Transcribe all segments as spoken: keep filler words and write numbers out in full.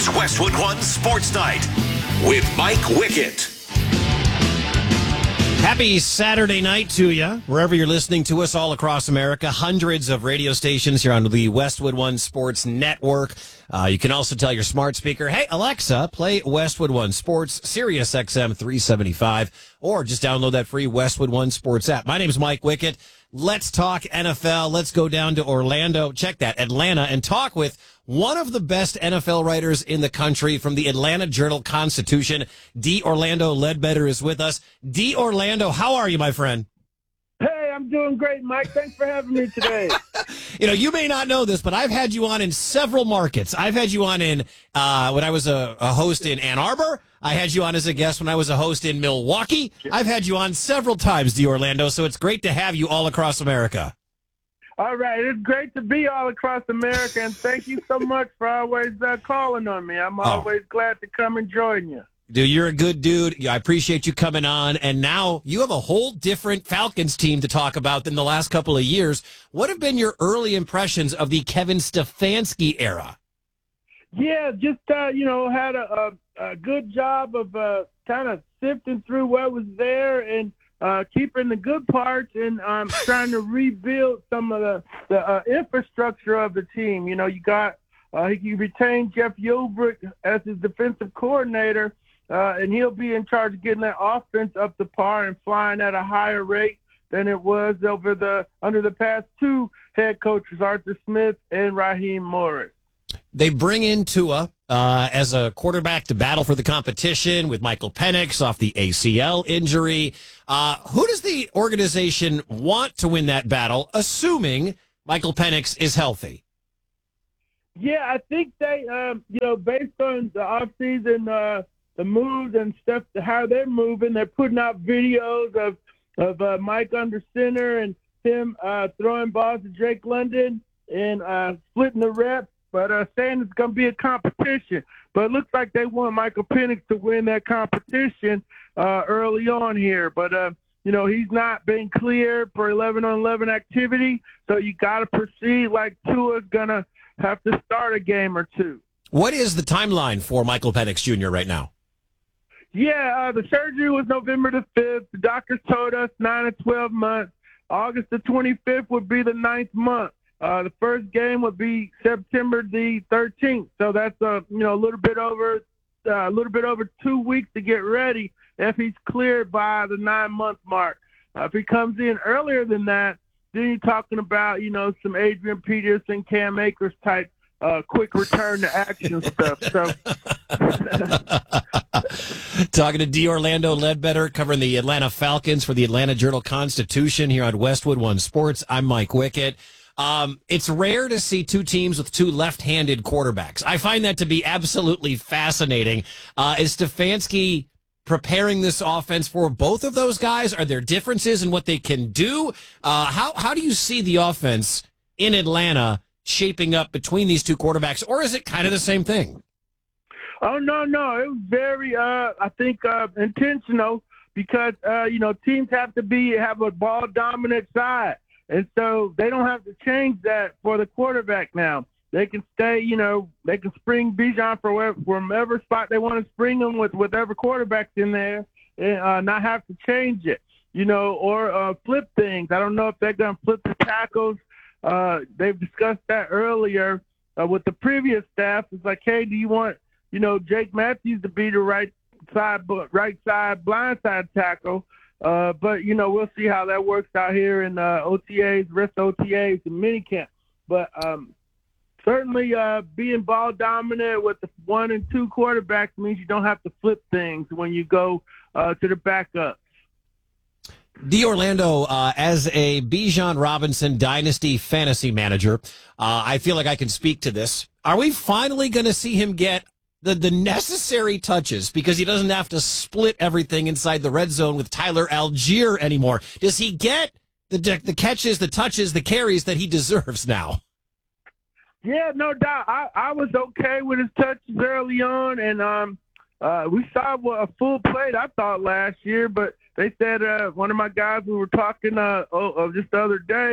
is Westwood One Sports Night with Mike Wickett. Happy Saturday night to you, wherever you're listening to us all across America. Hundreds of radio stations here on the Westwood One Sports Network. Uh, you can also tell your smart speaker, hey, Alexa, play Westwood One Sports, Sirius X M three seventy-five, or just download that free Westwood One Sports app. My name is Mike Wickett. Let's talk N F L. Let's go down to Orlando, check that, Atlanta, and talk with one of the best N F L writers in the country from the Atlanta Journal-Constitution. D. Orlando Ledbetter is with us. D. Orlando, how are you, my friend? Hey, I'm doing great, Mike. Thanks for having me today. You know, you may not know this, but I've had you on in several markets. I've had you on in uh, when I was a, a host in Ann Arbor. I had you on as a guest when I was a host in Milwaukee. I've had you on several times, D. Orlando, so it's great to have you all across America. All right. It's great to be all across America, and thank you so much for always uh, calling on me. I'm always oh. glad to come and join you. Dude, you're a good dude. I appreciate you coming on. And now you have a whole different Falcons team to talk about than the last couple of years. What have been your early impressions of the Kevin Stefanski era? Yeah, just, uh, you know, had a, a, a good job of uh, kind of sifting through what was there and uh, keeping the good parts and um, trying to rebuild some of the, the uh, infrastructure of the team. You know, you got, uh, you retained Jeff Ulbrich as his defensive coordinator. Uh, and he'll be in charge of getting that offense up to par and flying at a higher rate than it was over the under the past two head coaches, Arthur Smith and Raheem Morris. They bring in Tua uh, as a quarterback to battle for the competition with Michael Penix off the A C L injury. Uh, who does the organization want to win that battle, assuming Michael Penix is healthy? Yeah, I think they, um, you know, based on the offseason uh the moves and stuff, how they're moving. They're putting out videos of of uh, Mike under center and him uh, throwing balls to Drake London and uh, splitting the reps, but uh, saying it's going to be a competition. But it looks like they want Michael Penix to win that competition uh, early on here. But, uh, you know, he's not been cleared for eleven on eleven activity, so you got to proceed like Tua's going to have to start a game or two. What is the timeline for Michael Penix Junior right now? Yeah, uh, the surgery was November the fifth. The doctors told us nine to twelve months. August the twenty-fifth would be the ninth month. Uh, the first game would be September the thirteenth. So that's uh, you know a little bit over uh, a little bit over two weeks to get ready if he's cleared by the nine month mark. Uh, if he comes in earlier than that, then you're talking about you know some Adrian Peterson, Cam Akers type uh, quick return to action stuff. So. Talking to D. Orlando Ledbetter, covering the Atlanta Falcons for the Atlanta Journal-Constitution here on Westwood One Sports. I'm Mike Wickett. Um, it's rare to see two teams with two left-handed quarterbacks. I find that to be absolutely fascinating. Uh, is Stefanski preparing this offense for both of those guys? Are there differences in what they can do? Uh, how how do you see the offense in Atlanta shaping up between these two quarterbacks, or is it kind of the same thing? Oh, no, no. It was very, uh, I think, uh, intentional because, uh, you know, teams have to be have a ball-dominant side. And so they don't have to change that for the quarterback now. They can stay, you know, they can spring Bijan for wherever, wherever spot they want to spring them with whatever quarterback's in there and uh, not have to change it, you know, or uh, flip things. I don't know if they're going to flip the tackles. Uh, they've discussed that earlier uh, with the previous staff. It's like, hey, do you want – you know, Jake Matthews to be the right side, right side, blind side tackle. Uh, but, you know, we'll see how that works out here in uh, O T As, rest of O T As and minicamp. But um, certainly uh, being ball dominant with the one and two quarterbacks means you don't have to flip things when you go uh, to the backup. D. Orlando, uh, as a Bijan Robinson Dynasty fantasy manager, uh, I feel like I can speak to this. Are we finally going to see him get the, the necessary touches because he doesn't have to split everything inside the red zone with Tyler Algier anymore? Does he get the the catches, the touches, the carries that he deserves now? Yeah, no doubt. I, I was okay with his touches early on, and um, uh, we saw a full plate, I thought, last year, but they said uh, one of my guys we were talking uh, oh, oh, just the other day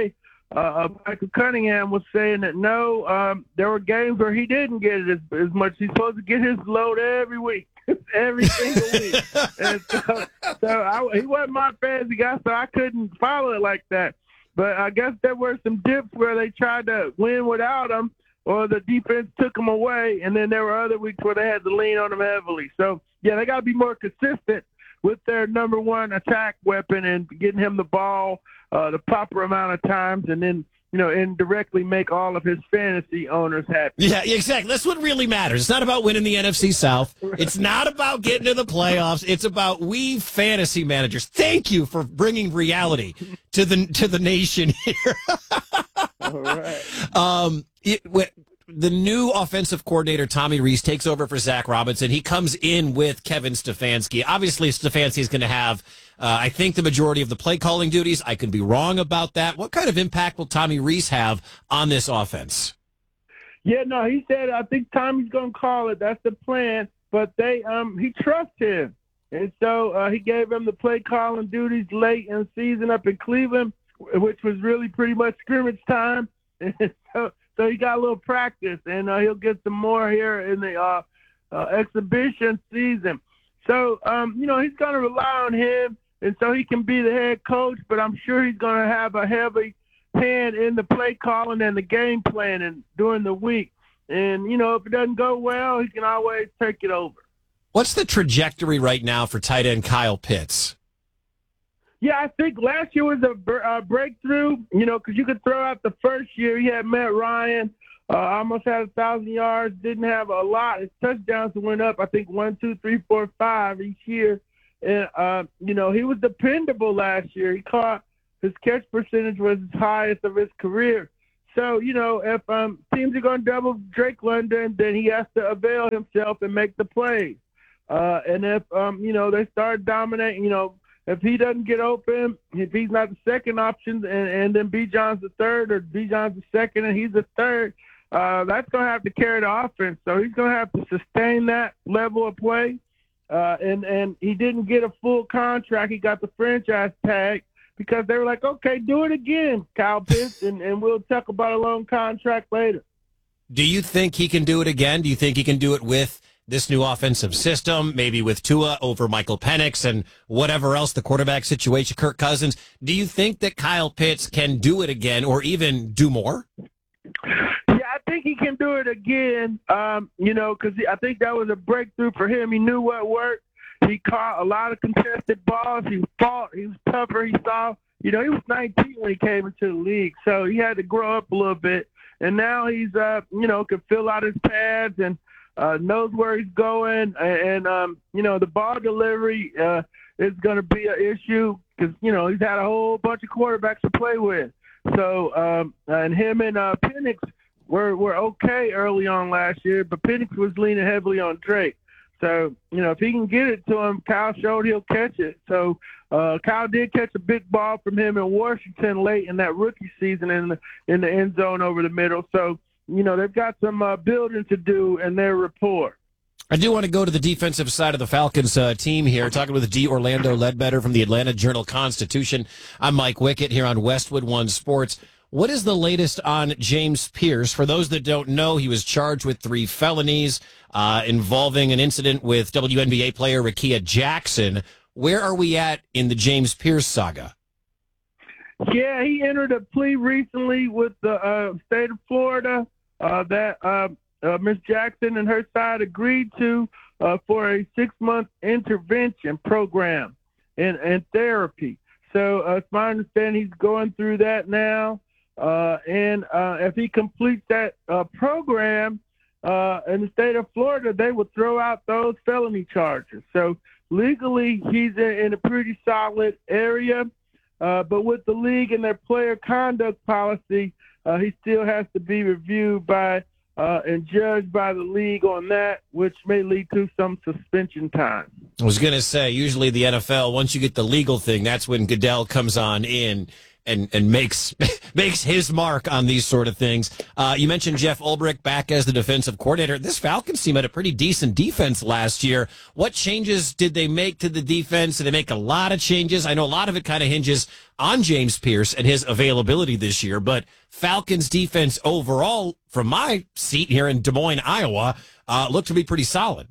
uh, Michael Cunningham was saying that no, um, there were games where he didn't get it as, as much. He's supposed to get his load every week, every single week. And so, so I, he wasn't my fantasy guy, so I couldn't follow it like that. But I guess there were some dips where they tried to win without him, or the defense took him away, and then there were other weeks where they had to lean on him heavily. So, yeah, they got to be more consistent with their number one attack weapon and getting him the ball uh, the proper amount of times, and then, you know, indirectly make all of his fantasy owners happy. Yeah, exactly. That's what really matters. It's not about winning the N F C South. It's not about getting to the playoffs. It's about we fantasy managers. Thank you for bringing reality to the to the nation here. All right. Um, it, the new offensive coordinator, Tommy Rees, takes over for Zach Robinson. He comes in with Kevin Stefanski. Obviously, Stefanski is going to have, uh, I think, the majority of the play calling duties. I could be wrong about that. What kind of impact will Tommy Rees have on this offense? Yeah, no, he said, I think Tommy's going to call it. That's the plan. But they, um, he trusts him. And so uh, he gave him the play calling duties late in the season up in Cleveland, which was really pretty much scrimmage time. And so, so he got a little practice, and uh, he'll get some more here in the uh, uh, exhibition season. So, um, you know, he's going to rely on him, and so he can be the head coach, but I'm sure he's going to have a heavy hand in the play calling and the game planning during the week. And, you know, if it doesn't go well, he can always take it over. What's the trajectory right now for tight end Kyle Pitts? Yeah, I think last year was a uh, breakthrough, you know, because you could throw out the first year. He had Matt Ryan, uh, almost had a thousand yards, didn't have a lot. His touchdowns went up, I think, one, two, three, four, five each year. And, uh, you know, he was dependable last year. He caught his catch percentage was his highest of his career. So, you know, if um, teams are going to double Drake London, then he has to avail himself and make the plays. Uh, and if, um, you know, they start dominating, you know, if he doesn't get open, if he's not the second option, and, and then B. John's the third, or B. John's the second and he's the third, uh, that's going to have to carry the offense. So he's going to have to sustain that level of play. Uh, and, and he didn't get a full contract. He got the franchise tag because they were like, okay, do it again, Kyle Pitts, and, and we'll talk about a long contract later. Do you think he can do it again? Do you think he can do it with this new offensive system, maybe with Tua over Michael Penix and whatever else, the quarterback situation, Kirk Cousins? Do you think that Kyle Pitts can do it again or even do more? Yeah, I think he can do it again, um, you know, because I think that was a breakthrough for him. He knew what worked. He caught a lot of contested balls. He fought. He was tougher. He saw, you know, he was nineteen when he came into the league, so he had to grow up a little bit. And now he's, uh, you know, can fill out his pads and Uh, knows where he's going, and, um, you know, the ball delivery uh, is going to be an issue because, you know, he's had a whole bunch of quarterbacks to play with. So, um, and him and uh, Penix were, were okay early on last year, but Penix was leaning heavily on Drake. So, you know, if he can get it to him, Kyle showed he'll catch it. So uh, Kyle did catch a big ball from him in Washington late in that rookie season in the, in the end zone over the middle. So, you know, they've got some uh, building to do in their rapport. I do want to go to the defensive side of the Falcons uh, team here, talking with D. Orlando Ledbetter from the Atlanta Journal-Constitution. I'm Mike Wickett here on Westwood One Sports. What is the latest on James Pierce? For those that don't know, he was charged with three felonies uh, involving an incident with W N B A player Rickea Jackson. Where are we at in the James Pierce saga? Yeah, he entered a plea recently with the uh, state of Florida uh, that uh, uh, Miz Jackson and her side agreed to uh, for a six-month intervention program and, and therapy. So uh, it's my understanding he's going through that now. Uh, and uh, if he completes that uh, program uh, in the state of Florida, they will throw out those felony charges. So legally, he's in, in a pretty solid area. Uh, but with the league and their player conduct policy, uh, he still has to be reviewed by uh, and judged by the league on that, which may lead to some suspension time. I was going to say, usually the N F L, once you get the legal thing, that's when Goodell comes on in. and and makes makes his mark on these sort of things. Uh, you mentioned Jeff Ulbrich back as the defensive coordinator. This Falcons team had a pretty decent defense last year. What changes did they make to the defense? Did they make a lot of changes? I know a lot of it kind of hinges on James Pierce and his availability this year, but Falcons defense overall, from my seat here in Des Moines, Iowa, uh, looked to be pretty solid.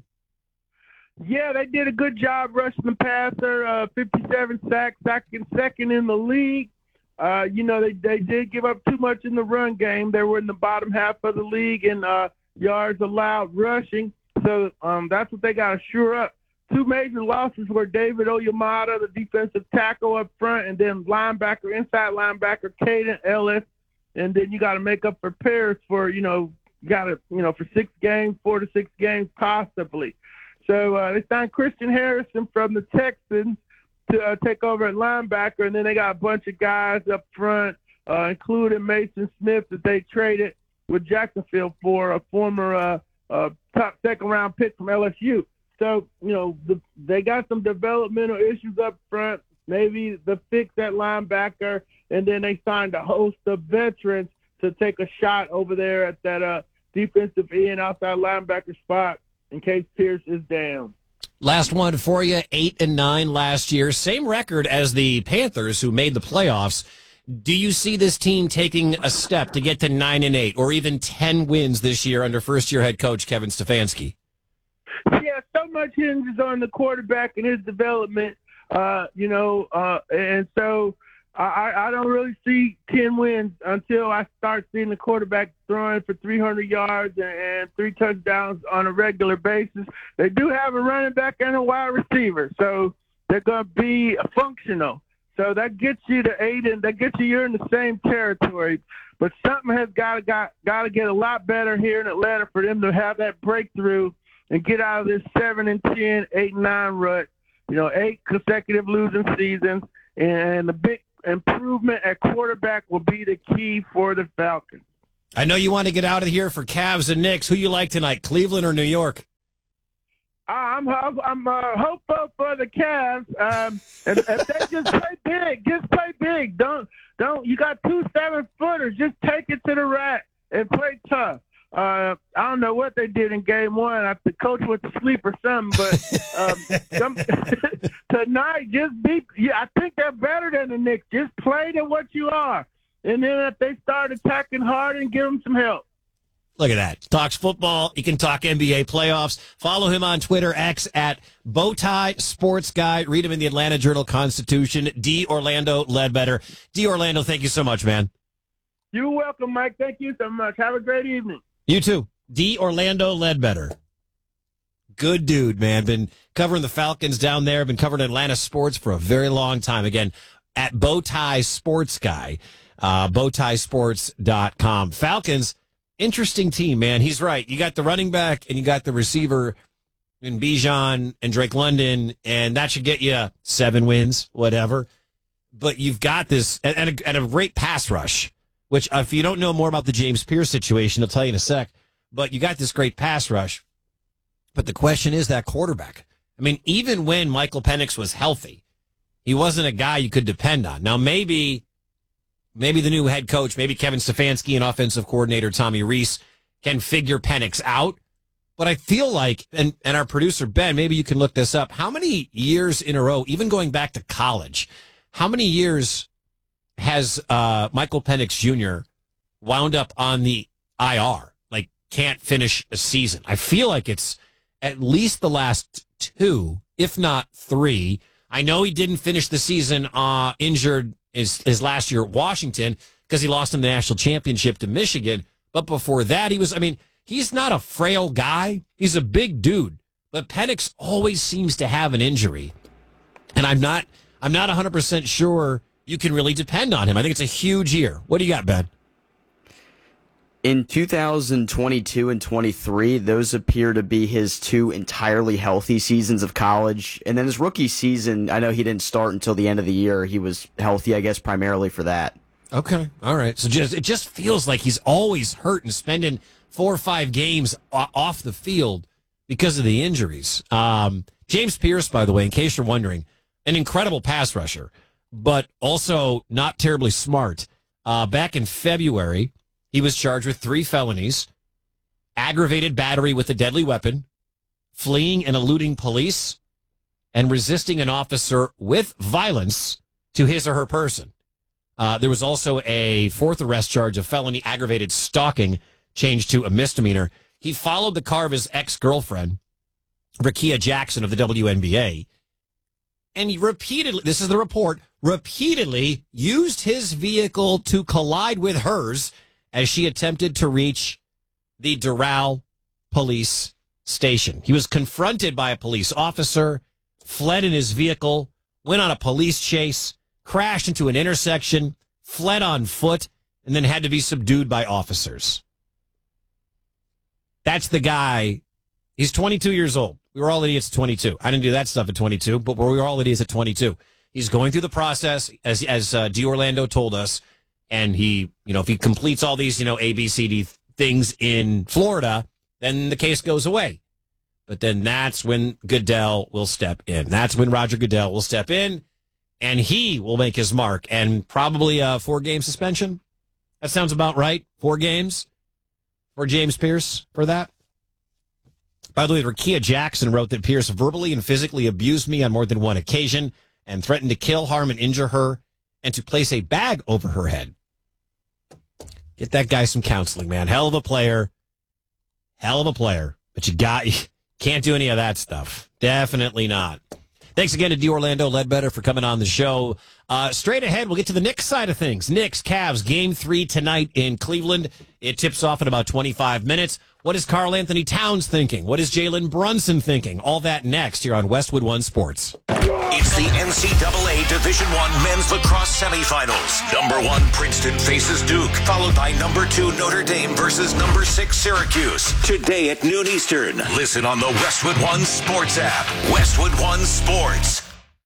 Yeah, they did a good job rushing the passer, uh, fifty-seven sacks, second, second in the league. Uh, you know, they, they did give up too much in the run game. They were in the bottom half of the league in uh, yards allowed rushing. So um, that's what they got to shore up. Two major losses were David Oyamada, the defensive tackle up front, and then linebacker, inside linebacker, Caden Ellis. And then you got to make up for Paris for, you know, got to, you know, for six games, four to six games possibly. So uh, they signed Christian Harrison from the Texans to uh, take over at linebacker, and then they got a bunch of guys up front, uh, including Mason Smith, that they traded with Jacksonville for, a former uh, uh, top second-round pick from L S U. So, you know, the, they got some developmental issues up front, maybe the fix at linebacker, and then they signed a host of veterans to take a shot over there at that uh, defensive end outside linebacker spot in case Pierce is down. Last one for you, eight and nine last year. Same record as the Panthers, who made the playoffs. Do you see this team taking a step to get to nine and eight, or even ten wins this year under first-year head coach Kevin Stefanski? Yeah, so much hinges on the quarterback and his development, uh, you know, uh, and so I, I don't really see ten wins until I start seeing the quarterback throwing for three hundred yards and, and three touchdowns on a regular basis. They do have a running back and a wide receiver, so they're going to be functional. So that gets you to eight, and that gets you you're in the same territory. But something has got to got got to get a lot better here in Atlanta for them to have that breakthrough and get out of this seven and ten, eight and nine rut. You know, eight consecutive losing seasons, and the big improvement at quarterback will be the key for the Falcons. I know you want to get out of here for Cavs and Knicks. Who you like tonight, Cleveland or New York? I'm I'm uh, hopeful for the Cavs. Um, if, if they just play big, just play big. Don't don't. You got two seven footers. Just take it to the rack and play tough. Uh, I don't know what they did in game one. I, the coach went to sleep or something, but um, some, tonight, just be, yeah, I think they're better than the Knicks. Just play to what you are. And then if they start attacking hard, and give them some help. Look at that. Talks football. He can talk N B A playoffs. Follow him on Twitter, X, at Bowtie Sports Guy. Read him in the Atlanta Journal-Constitution. D. Orlando Ledbetter. D. Orlando, thank you so much, man. You're welcome, Mike. Thank you so much. Have a great evening. You too. D. Orlando Ledbetter. Good dude, man. Been covering the Falcons down there. Been covering Atlanta sports for a very long time. Again, at Bowtie Sports Guy, uh, bowtie sports dot com. Falcons, interesting team, man. He's right. You got the running back and you got the receiver in Bijan and Drake London, and that should get you seven wins, whatever. But you've got this, and, and, a, and a great pass rush. Which, if you don't know more about the James Pierce situation, I'll tell you in a sec. But you got this great pass rush. But the question is that quarterback. I mean, even when Michael Penix was healthy, he wasn't a guy you could depend on. Now, maybe maybe the new head coach, maybe Kevin Stefanski and offensive coordinator Tommy Rees can figure Penix out. But I feel like, and, and our producer, Ben, maybe you can look this up. How many years in a row, even going back to college, how many years has uh, Michael Penix Junior wound up on the I R, like can't finish a season? I feel like it's at least the last two, if not three. I know he didn't finish the season uh, injured his, his last year at Washington because he lost in the national championship to Michigan. But before that, he was, I mean, he's not a frail guy. He's a big dude. But Penix always seems to have an injury. And I'm not, I'm not one hundred percent sure you can really depend on him. I think it's a huge year. What do you got, Ben? In two thousand twenty-two and twenty-three, those appear to be his two entirely healthy seasons of college. And then his rookie season, I know he didn't start until the end of the year. He was healthy, I guess, primarily for that. Okay. All right. So just it just feels like he's always hurt and spending four or five games off the field because of the injuries. Um, James Pierce, by the way, in case you're wondering, an incredible pass rusher. but also not terribly smart. Uh, back in February, he was charged with three felonies: aggravated battery with a deadly weapon, fleeing and eluding police, and resisting an officer with violence to his or her person. Uh, there was also a fourth arrest charge of felony aggravated stalking, changed to a misdemeanor. He followed the car of his ex-girlfriend, Rakia Jackson of the W N B A, and he repeatedly, this is the report, repeatedly used his vehicle to collide with hers as she attempted to reach the Doral police station. He was confronted by a police officer, fled in his vehicle, went on a police chase, crashed into an intersection, fled on foot, and then had to be subdued by officers. That's the guy. He's twenty-two years old. We were all idiots at twenty-two. I didn't do that stuff at twenty-two, but we were all idiots at twenty-two. He's going through the process, as as uh, D. Orlando told us, and he, you know, if he completes all these, you know, A, B, C, D things in Florida, then the case goes away. But then that's when Goodell will step in. That's when Roger Goodell will step in, and he will make his mark, and probably a four-game suspension. That sounds about right. Four games for James Pierce for that. By the way, Rakia Jackson wrote that Pierce verbally and physically abused me on more than one occasion and threatened to kill, harm, and injure her and to place a bag over her head. Get that guy some counseling, man. Hell of a player. Hell of a player. But you got, you can't do any of that stuff. Definitely not. Thanks again to D. Orlando Ledbetter for coming on the show. Uh, straight ahead, we'll get to the Knicks side of things. Knicks, Cavs, game three tonight in Cleveland. It tips off in about twenty-five minutes. What is Karl Anthony Towns thinking? What is Jalen Brunson thinking? All that next here on Westwood One Sports. It's the N C double A Division One men's lacrosse semifinals. Number one Princeton faces Duke, followed by number two Notre Dame versus number six Syracuse. Today at noon Eastern. Listen on the Westwood One Sports app. Westwood One Sports.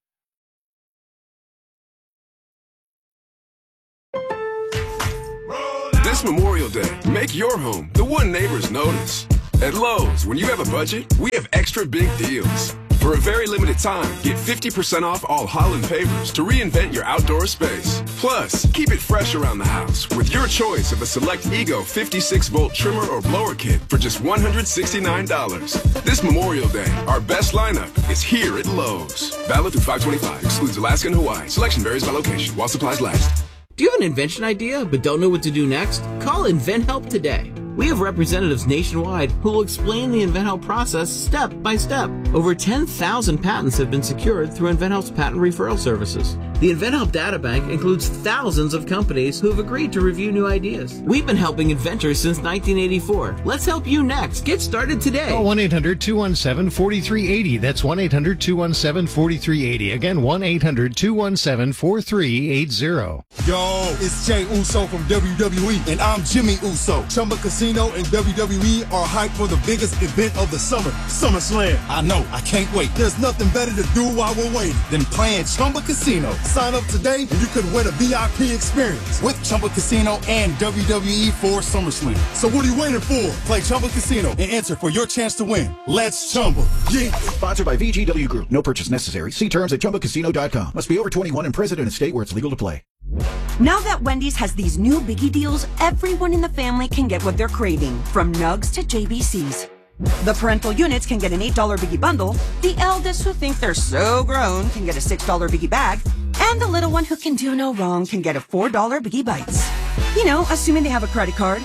This Memorial Day, make your home the one neighbors notice. At Lowe's, when you have a budget, we have extra big deals. For a very limited time, get fifty percent off all Holland pavers to reinvent your outdoor space. Plus, keep it fresh around the house with your choice of a select Ego fifty-six volt trimmer or blower kit for just one hundred sixty-nine dollars. This Memorial Day, our best lineup is here at Lowe's. Valid through five twenty-five, excludes Alaska and Hawaii. Selection varies by location while supplies last. Do you have an invention idea but don't know what to do next? Call InventHelp today. We have representatives nationwide who will explain the InventHelp process step by step. Over ten thousand patents have been secured through InventHelp's patent referral services. The InventHelp databank includes thousands of companies who have agreed to review new ideas. We've been helping inventors since nineteen eighty-four. Let's help you next. Get started today. Call one eight hundred two one seven four three eight zero. That's one eight hundred two one seven four three eight zero. Again, one eight hundred two one seven four three eight zero. Yo, it's Jay Uso from W W E, and I'm Jimmy Uso. Chumba Casino and W W E are hyped for the biggest event of the summer, SummerSlam. I know, I can't wait. There's nothing better to do while we're waiting than playing Chumba Casino. Sign up today and you could win a V I P experience with Chumba Casino and W W E for SummerSlam. So what are you waiting for? Play Chumba Casino and enter for your chance to win. Let's Chumba. Yeah. Sponsored by V G W Group. No purchase necessary. See terms at chumba casino dot com. Must be over twenty-one and present in a state where it's legal to play. Now that Wendy's has these new biggie deals, everyone in the family can get what they're craving, from nugs to J B Cs. The parental units can get an eight dollar biggie bundle, the eldest who think they're so grown can get a six dollar biggie bag, and the little one who can do no wrong can get a four dollar biggie bites. You know, assuming they have a credit card.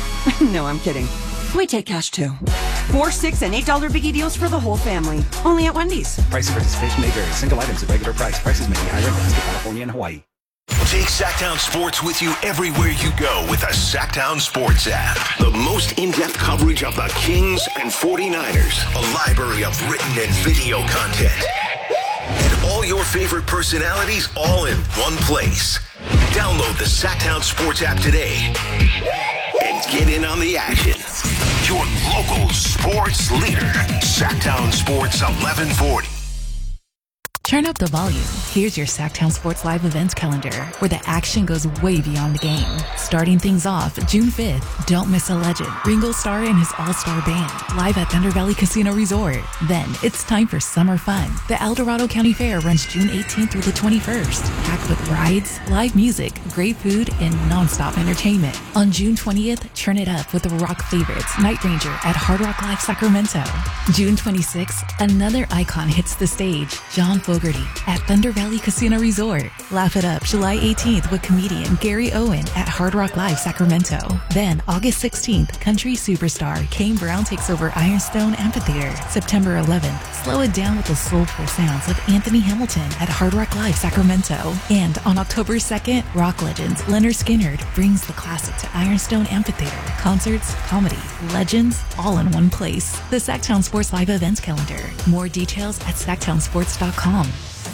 No, I'm kidding. We take cash too. Four, six, and eight dollar biggie deals for the whole family. Only at Wendy's. Price and participation may vary. Single items at regular price. Prices may be higher in Alaska, California, and Hawaii. Take Sacktown Sports with you everywhere you go with the Sacktown Sports app. The most in-depth coverage of the Kings and forty-niners. A library of written and video content. And all your favorite personalities all in one place. Download the Sacktown Sports app today and get in on the action. Your local sports leader. Sacktown Sports eleven forty. Turn up the volume. Here's your Sacktown Sports Live events calendar, where the action goes way beyond the game. Starting things off June fifth, don't miss a legend, Ringo Starr and his all-star band, live at Thunder Valley Casino Resort. Then it's time for summer fun. The El Dorado County Fair runs June eighteenth through the twenty-first, packed with rides, live music, great food, and non-stop entertainment. On June twentieth, turn it up with the rock favorites, Night Ranger at Hard Rock Live Sacramento. June twenty-sixth, another icon hits the stage, John Fogerty at Thunder Valley Casino Resort. Laugh it up July eighteenth with comedian Gary Owen at Hard Rock Live Sacramento. Then August sixteenth, country superstar Kane Brown takes over Ironstone Amphitheater. September eleventh, slow it down with the soulful sounds of Anthony Hamilton at Hard Rock Live Sacramento. And on October second, rock legends Leonard Skinner brings the classic to Ironstone Amphitheater. Concerts, comedy, legends, all in one place. The Sacktown Sports Live events calendar. More details at sacktown sports dot com.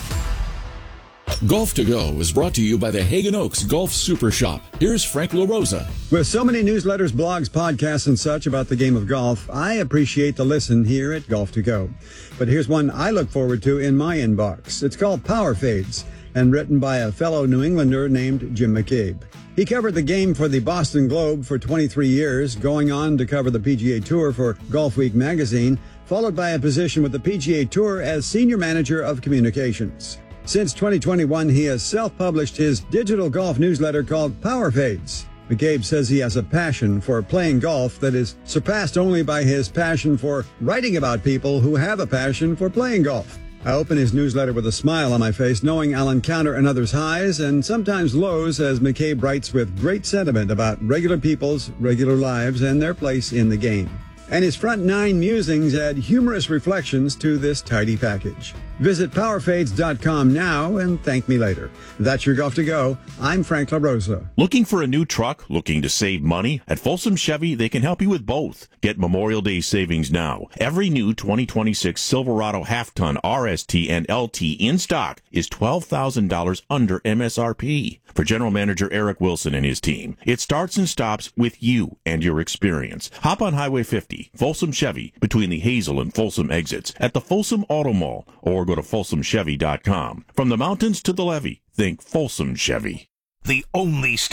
Golf to Go is brought to you by the Hagen Oaks Golf Super Shop. Here's Frank LaRosa. With so many newsletters, blogs, podcasts, and such about the game of golf, I appreciate the listen here at Golf to Go. But here's one I look forward to in my inbox. It's called Power Fades and written by a fellow New Englander named Jim McCabe. He covered the game for the Boston Globe for twenty-three years, going on to cover the P G A Tour for Golf Week magazine, followed by a position with the P G A Tour as Senior Manager of Communications. Since twenty twenty-one, he has self-published his digital golf newsletter called Power Fades. McCabe says he has a passion for playing golf that is surpassed only by his passion for writing about people who have a passion for playing golf. I open his newsletter with a smile on my face, knowing I'll encounter another's highs and sometimes lows as McCabe writes with great sentiment about regular people's regular lives and their place in the game. And his front nine musings add humorous reflections to this tidy package. Visit power fades dot com now and thank me later. That's your Golf to Go. I'm Frank LaRosa. Looking for a new truck? Looking to save money? At Folsom Chevy, they can help you with both. Get Memorial Day savings now. Every new twenty twenty-six Silverado half-ton R S T and L T in stock is twelve thousand dollars under M S R P. For General Manager Eric Wilson and his team, it starts and stops with you and your experience. Hop on Highway fifty, Folsom Chevy, between the Hazel and Folsom exits at the Folsom Auto Mall, or go to folsom chevy dot com. From the mountains to the levee, think Folsom Chevy. The only